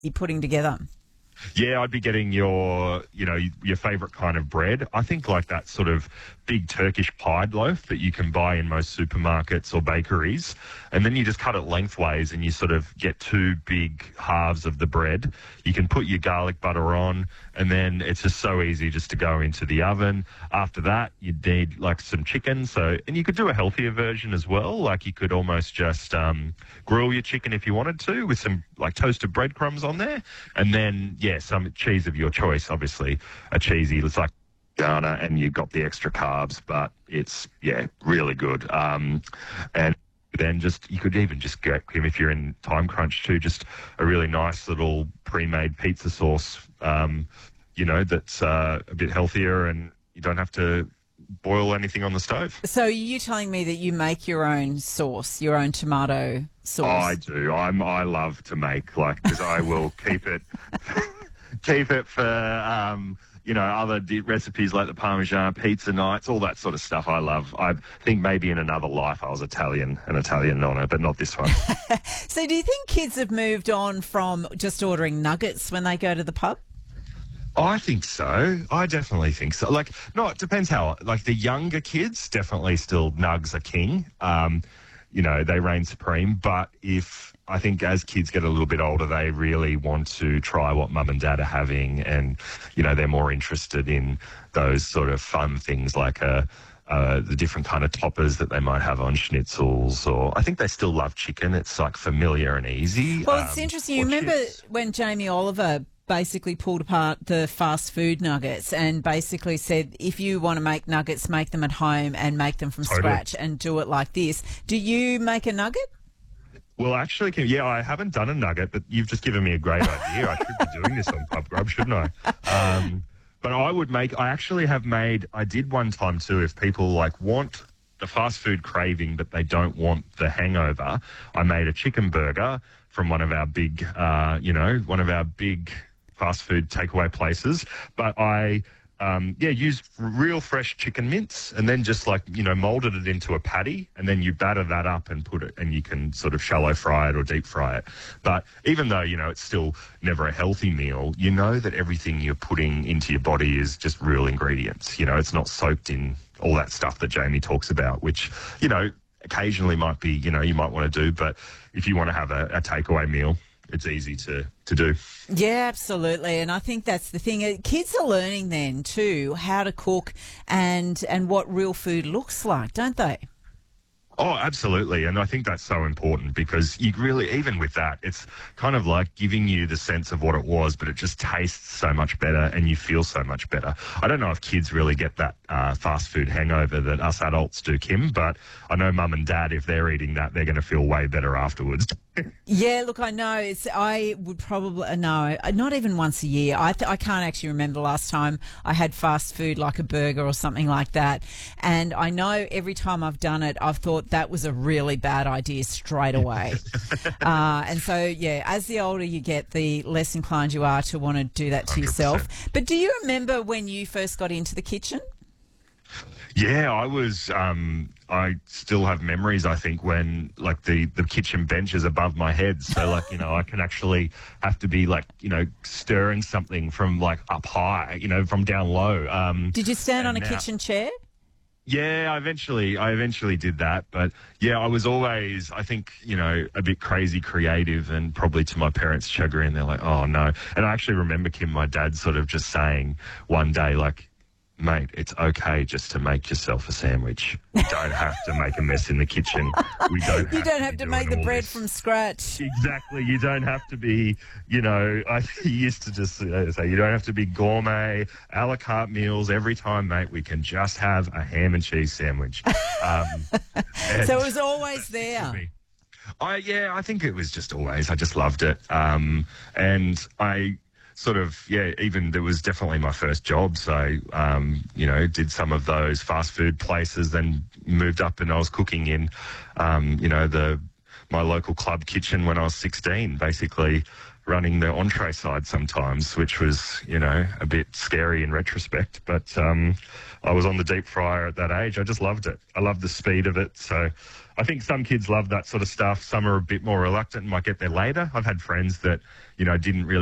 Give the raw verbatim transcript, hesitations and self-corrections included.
you're putting together? Yeah, I'd be getting your, you know, your favourite kind of bread. I think like that sort of big Turkish pied loaf that you can buy in most supermarkets or bakeries. And then you just cut it lengthways and you sort of get two big halves of the bread. You can put your garlic butter on, and then it's just so easy just to go into the oven. After that, you'd need like some chicken. So, and you could do a healthier version as well. Like you could almost just um, grill your chicken if you wanted to with some like toasted breadcrumbs on there. And then, yeah, some cheese of your choice, obviously. A cheesy, it's like Ghana, and you've got the extra carbs, but it's, yeah, really good. Um, and then just, you could even just get, if you're in time crunch too, just a really nice little pre-made pizza sauce, um, you know, that's uh, a bit healthier, and you don't have to boil anything on the stove. So are you telling me that you make your own sauce, your own tomato sauce? Oh, I do. I'm, I love to make, like, because I will keep it, keep it for, um, you know, other di- recipes like the Parmesan pizza nights, all that sort of stuff I love. I think maybe in another life I was Italian, an Italian nonna, but not this one. So do you think kids have moved on from just ordering nuggets when they go to the pub? I think so. I definitely think so. Like, no, it depends how, like the younger kids, definitely still nugs are king. Um, you know, they reign supreme. But if, I think as kids get a little bit older, they really want to try what mum and dad are having, and, you know, they're more interested in those sort of fun things like a, uh, the different kind of toppers that they might have on schnitzels, or I think they still love chicken. It's like familiar and easy. Well, it's um, interesting. You remember chips. when Jamie Oliver basically pulled apart the fast food nuggets and basically said, if you want to make nuggets, make them at home and make them from Totally. scratch and do it like this. Do you make a nugget? Well, actually, Kim, yeah, I haven't done a nugget, but you've just given me a great idea. I should be doing this on Pub Grub, shouldn't I? Um, but I would make, I actually have made, I did one time too, if people like want the fast food craving but they don't want the hangover, I made a chicken burger from one of our big, uh, you know, one of our big fast food takeaway places. But I, um, yeah, used real fresh chicken mince and then just like, you know, molded it into a patty, and then you batter that up and put it, and you can sort of shallow fry it or deep fry it. But even though, you know, it's still never a healthy meal, you know that everything you're putting into your body is just real ingredients. You know, it's not soaked in all that stuff that Jamie talks about, which, you know, occasionally might be, you know, you might want to do, but if you want to have a, a takeaway meal, it's easy to, to do. Yeah, absolutely. And I think that's the thing. Uh, Kids are learning then too how to cook and and what real food looks like, don't they? Oh, absolutely. And I think that's so important, because you really, even with that, it's kind of like giving you the sense of what it was, but it just tastes so much better and you feel so much better. I don't know if kids really get that uh, fast food hangover that us adults do, Kim, but I know mum and dad, if they're eating that, they're going to feel way better afterwards. Yeah, look, I know. It's. I would probably uh, no, uh, not even once a year. I th- I can't actually remember the last time I had fast food like a burger or something like that. And I know every time I've done it, I've thought that was a really bad idea straight away. uh, and so, yeah, as the older you get, the less inclined you are to want to do that to one hundred percent. yourself. But do you remember when you first got into the kitchen? Yeah, I was, um, I still have memories, I think, when, like, the, the kitchen bench is above my head. So, like, you know, I can actually have to be, like, you know, stirring something from, like, up high, you know, from down low. Um, Did you stand on a now- kitchen chair? Yeah, I eventually, I eventually did that. But, yeah, I was always, I think, you know, a bit crazy creative, and probably to my parents' chagrin, they're like, oh, no. And I actually remember, Kim, my dad sort of just saying one day, like, mate, it's okay just to make yourself a sandwich. You don't have to make a mess in the kitchen. We don't. Have You don't to have be to doing make the all bread this. from scratch. Exactly. You don't have to be, you know, I used to just uh, say, you don't have to be gourmet, a la carte meals every time, mate. We can just have a ham and cheese sandwich. Um, So it was always there. I, yeah, I think it was just always. I just loved it. Um, and I sort of, yeah, even there was definitely my first job. So, um, you know, did some of those fast food places, then moved up and I was cooking in, um, you know, the my local club kitchen when I was sixteen, basically running the entree side sometimes, which was, you know, a bit scary in retrospect. But um, I was on the deep fryer at that age. I just loved it. I loved the speed of it. So I think some kids love that sort of stuff. Some are a bit more reluctant and might get there later. I've had friends that, you know, didn't really